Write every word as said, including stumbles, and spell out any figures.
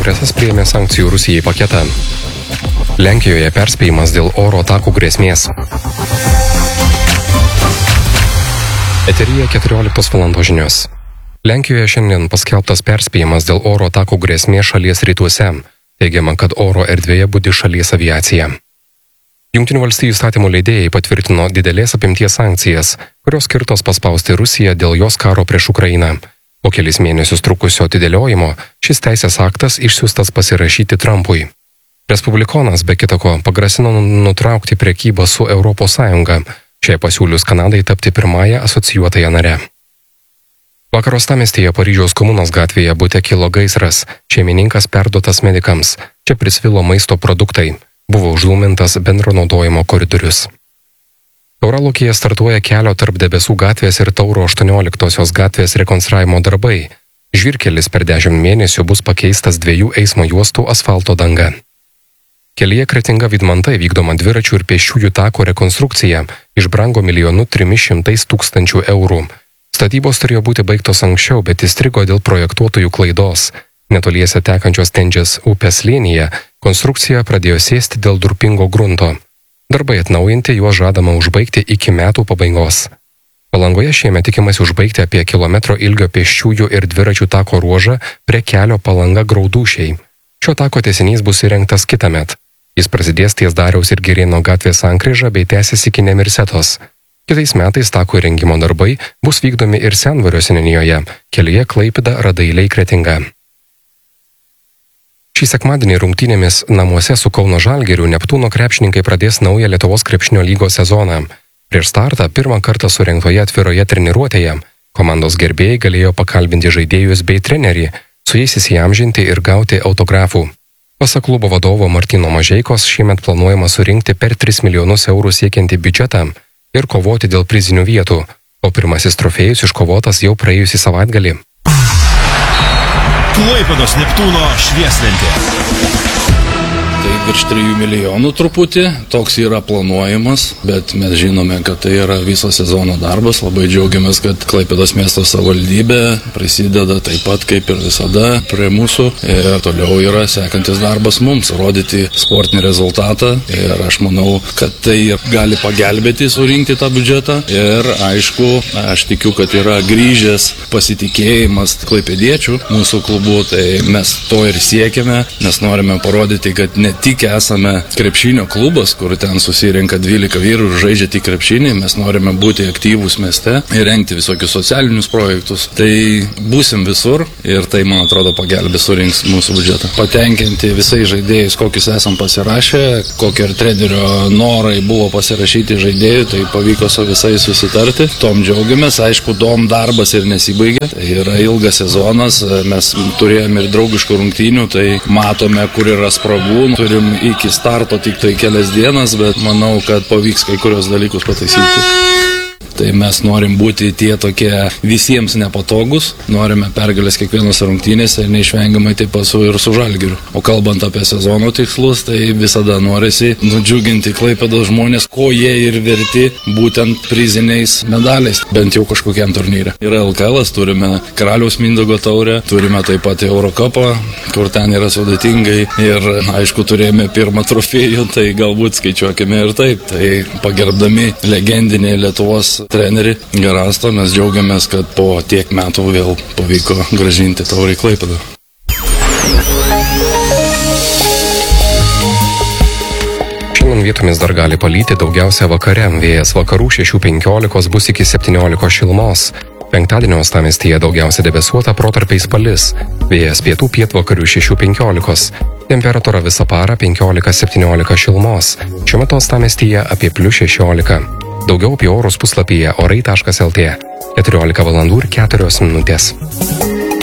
Kongresas priėmė sankcijų Rusijai paketą. Lenkijoje perspėjimas dėl oro atakų grėsmės. Eteryje keturioliktos valandos žinios. Lenkijoje šiandien paskelbtas perspėjimas dėl oro atakų grėsmės šalies rytuose. Teigiama, kad oro erdvėje budi šalies aviacija. Jungtinių valstijų įstatymų leidėjai patvirtino didelės apimties sankcijas, kurios skirtos paspausti Rusiją dėl jos karo prieš Ukrainą. Po kelis mėnesius trukusio atidėliojimo šis teisės aktas išsiųstas pasirašyti Trumpui. Respublikonas be kitako pagrasino nutraukti prekybą su Europos Sąjunga, šiai pasiūlius Kanadai tapti pirmąją asocijuotąją nare. Vakar uostamiestyje Paryžiaus Komunos gatvėje bute kilo gaisras, šeimininkas perduotas medikams, čia prisvilo maisto produktai, buvo užlūmintas bendro naudojimo koridorius. Tauralukėje startuoja kelio tarp Debesų gatvės ir Tauro aštuonioliktosios gatvės rekonstravimo darbai. Žvyrkelis per dešimt mėnesių bus pakeistas dviejų eismo juostų asfalto danga. Kelyje Kretinga Vydmantai vykdoma dviračių ir pėsčiųjų tako rekonstrukcija išbrango milijonu trimis šimtais tūkstančių eurų. Statybos turėjo būti baigtos anksčiau, bet įstrigo dėl projektuotojų klaidos. Netoliese tekančios Tenžės upės slėnyje konstrukcija pradėjo sėsti dėl durpingo grunto. Darbai atnaujinti juos žadama užbaigti iki metų pabaigos. Palangoje šiemet tikimasi užbaigti apie kilometro ilgio pėsčiųjų ir dviračių tako ruožą prie kelio Palanga Graudūšiai. Šio tako tęsinys bus įrengtas kitąmet. Jis prasidės ties Dariaus ir Girėno gatvės sankryža bei tęsis iki Nemirsetos. Kitais metais tako įrengimo darbai bus vykdomi ir Senvario seniūnijoje, kelyje Klaipėda Radailiai Kretinga. Šį sekmadienį rungtynėmis namuose su Kauno Žalgiriu Neptūno krepšininkai pradės naują Lietuvos krepšinio lygos sezoną. Prieš startą pirmą kartą surengtoje atviroje treniruotėje komandos gerbėjai galėjo pakalbinti žaidėjus bei trenerį, su jais įsiamžinti ir gauti autografų. Pasak klubo vadovo Martyno Mažeikos, šiemet planuojama surinkti per tris milijonus eurų siekiantį biudžetą ir kovoti dėl prizinių vietų, o pirmasis trofėjus iškovotas jau praėjusį savaitgalį. Klaipėdos Neptūno švieslentė. Tai virš trijų milijonų truputį, toks yra planuojamas, bet mes žinome, kad tai yra viso sezono darbas. Labai džiaugiamės, kad Klaipėdos miesto savivaldybė prisideda taip pat kaip ir visada prie mūsų. Ir toliau yra sekantis darbas mums, rodyti sportinį rezultatą. Ir aš manau, kad tai gali pagelbėti surinkti tą biudžetą. Ir aišku, aš tikiu, kad yra grįžęs pasitikėjimas klaipėdiečių mūsų klubu. Tai mes to ir siekiame, nes norime parodyti, kad ne tik esame krepšinio klubas, kur ten susirenka dvylika vyrų ir žaidžia tik krepšinį, mes norime būti aktyvūs mieste ir rengti visokius socialinius projektus. Tai būsim visur ir tai, man atrodo, pagelbės surinks mūsų biudžetą. Patenkinti visais žaidėjais, kokius esam pasirašę, kokie ir trenerio norai buvo pasirašyti žaidėjų, tai pavyko su visais susitarti. Tom džiaugiamės, aišku, dom darbas ir nesibaigė. Tai yra ilgas sezonas, mes turėjome ir draugiškų rungtynių, tai matome, kur yra spragų. Turim iki starto tik tai kelias dienas, bet manau, kad pavyks kai kurios dalykus pataisyti. Tai mes norim būti tie tokie visiems nepatogus, norime pergalės kiekvienos rungtynėse ir neišvengiamai taip pat su, ir su Žalgiriu. O kalbant apie sezono tikslus, tai visada norisi nudžiuginti Klaipėdos žmonės, ko jie ir verti būtent priziniais medaliais, bent jau kažkokiam turnyre. Yra L K L, turime Karaliaus Mindaugo taurę, turime taip pat Eurocupą, kur ten yra sudėtingai ir aišku turėjome pirmą trofėjų, tai galbūt skaičiuokime ir taip. Tai pagerbdami legendinį Lietuvos trenerį Garastą, mes džiaugiamės, kad po tiek metų vėl pavyko grąžinti taurę į Klaipėdą. Šiandien vietomis dar gali palyti, daugiausia vakare. Vėjas vakarų šešių penkiolikos bus iki septyniolikos šilumos. Penktadienio uostamiestyje daugiausia debesuota, protarpiais palis. Vėjas pietų pietvakarių šešių penkiolikos. Temperatūra visą parą penkiolika septyniolika šilumos. Šiuo metu uostamiestyje apie plius šešiolika. Daugiau apie orus puslapyje orai taškas lt. keturiolika valandų ir keturios minutės.